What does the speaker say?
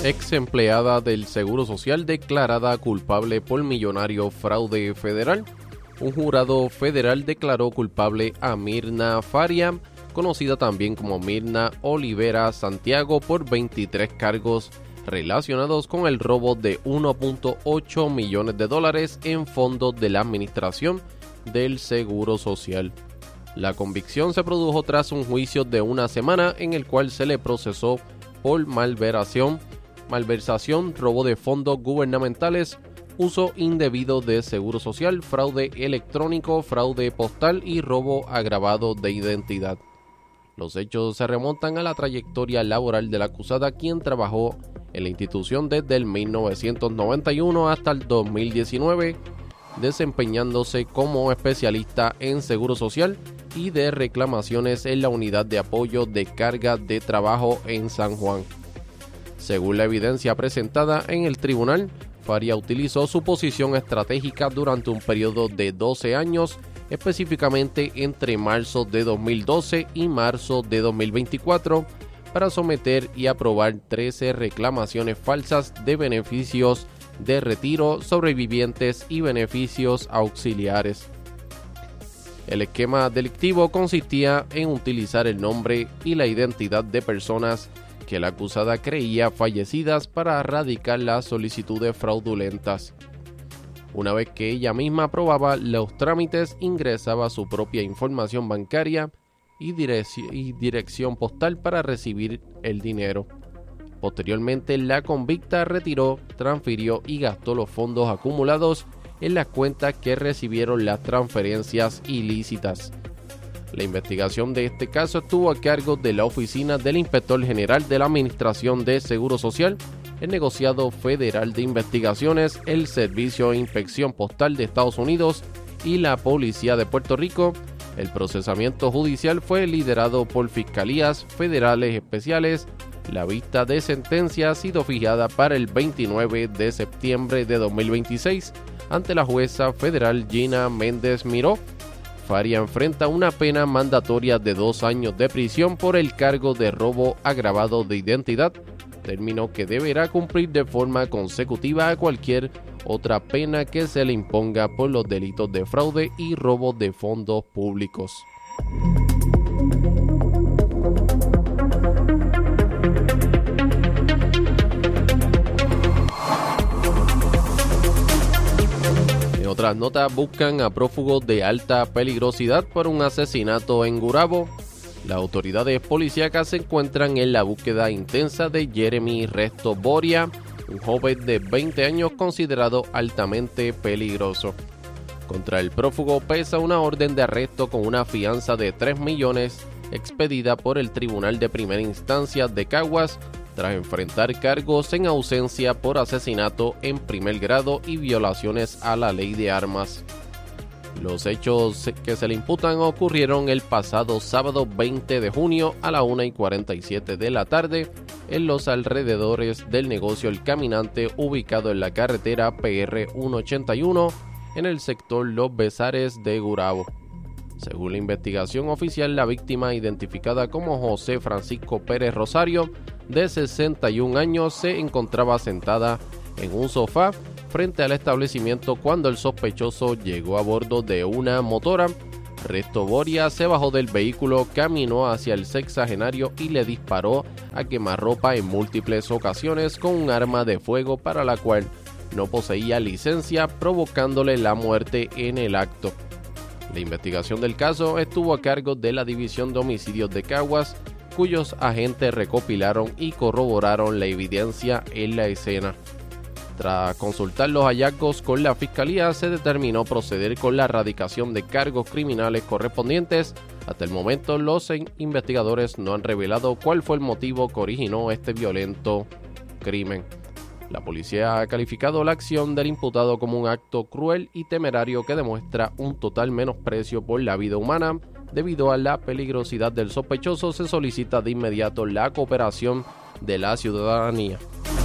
Ex empleada del Seguro Social declarada culpable por millonario fraude federal. Un jurado federal declaró culpable a Mirna Faria, conocida también como Mirna Olivera Santiago, por 23 cargos relacionados con el robo de $1.8 millones en fondos de la Administración del Seguro Social. La convicción se produjo tras un juicio de una semana en el cual se le procesó por malversación, robo de fondos gubernamentales, uso indebido de seguro social, fraude electrónico, fraude postal y robo agravado de identidad. Los hechos se remontan a la trayectoria laboral de la acusada, quien trabajó en la institución desde el 1991 hasta el 2019, desempeñándose como especialista en seguro social y de reclamaciones en la unidad de apoyo de carga de trabajo en San Juan. Según la evidencia presentada en el tribunal, Faria utilizó su posición estratégica durante un periodo de 12 años, específicamente entre marzo de 2012 y marzo de 2024, para someter y aprobar 13 reclamaciones falsas de beneficios de retiro, sobrevivientes y beneficios auxiliares. El esquema delictivo consistía en utilizar el nombre y la identidad de personas que la acusada creía fallecidas para radicar las solicitudes fraudulentas. Una vez que ella misma aprobaba los trámites, ingresaba su propia información bancaria y dirección postal para recibir el dinero. Posteriormente, la convicta retiró, transfirió y gastó los fondos acumulados en las cuentas que recibieron las transferencias ilícitas. La investigación de este caso estuvo a cargo de la Oficina del Inspector General de la Administración de Seguro Social, el Negociado Federal de Investigaciones, el Servicio de Inspección Postal de Estados Unidos y la Policía de Puerto Rico. El procesamiento judicial fue liderado por fiscalías federales especiales. La vista de sentencia ha sido fijada para el 29 de septiembre de 2026 ante la jueza federal Gina Méndez Miró. Faria enfrenta una pena mandatoria de 2 años de prisión por el cargo de robo agravado de identidad, término que deberá cumplir de forma consecutiva a cualquier otra pena que se le imponga por los delitos de fraude y robo de fondos públicos. En otras notas, buscan a prófugos de alta peligrosidad por un asesinato en Gurabo. Las autoridades policíacas se encuentran en la búsqueda intensa de Jeremy Resto Boria, un joven de 20 años considerado altamente peligroso. Contra el prófugo pesa una orden de arresto con una fianza de $3 millones expedida por el Tribunal de Primera Instancia de Caguas tras enfrentar cargos en ausencia por asesinato en primer grado y violaciones a la ley de armas. Los hechos que se le imputan ocurrieron el pasado sábado 20 de junio a la 1:47 de la tarde en los alrededores del negocio El Caminante, ubicado en la carretera PR 181 en el sector Los Besares de Gurabo. Según la investigación oficial, la víctima, identificada como José Francisco Pérez Rosario, de 61 años, se encontraba sentada en un sofá frente al establecimiento cuando el sospechoso llegó a bordo de una motora. Resto Boria se bajó del vehículo, caminó hacia el sexagenario y le disparó a quemarropa en múltiples ocasiones con un arma de fuego para la cual no poseía licencia, provocándole la muerte en el acto. La investigación del caso estuvo a cargo de la División de Homicidios de Caguas, cuyos agentes recopilaron y corroboraron la evidencia en la escena. Tras consultar los hallazgos con la Fiscalía, se determinó proceder con la erradicación de cargos criminales correspondientes. Hasta el momento, los investigadores no han revelado cuál fue el motivo que originó este violento crimen. La policía ha calificado la acción del imputado como un acto cruel y temerario que demuestra un total menosprecio por la vida humana. Debido a la peligrosidad del sospechoso, se solicita de inmediato la cooperación de la ciudadanía.